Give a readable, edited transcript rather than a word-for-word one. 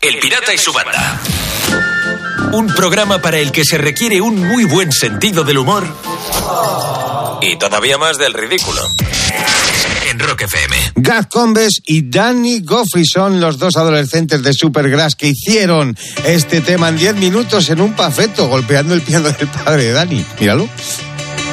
El Pirata y su banda. Un programa para el que se requiere un muy buen sentido del humor y todavía más del ridículo. En Rock FM. Gaz Combes y Danny Goffrey son los dos adolescentes de Supergrass que hicieron este tema en 10 minutos en un pafeto, golpeando el piano del padre de Danny. Míralo.